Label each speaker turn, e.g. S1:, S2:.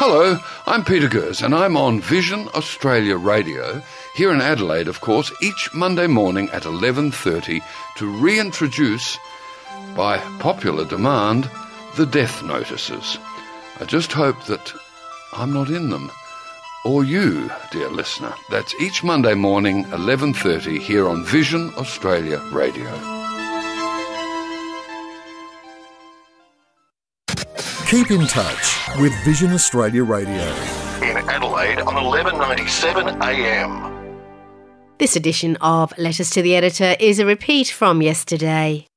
S1: Hello, I'm Peter Gers and I'm on Vision Australia Radio, here in Adelaide, of course, each Monday morning at 11:30 to reintroduce, by popular demand, the death notices. I just hope that I'm not in them. Or you, dear listener. That's each Monday morning, 11:30, here on Vision Australia Radio.
S2: Keep in touch with Vision Australia Radio.
S3: In Adelaide on 1197 AM.
S4: This edition of Letters to the Editor is a repeat from yesterday.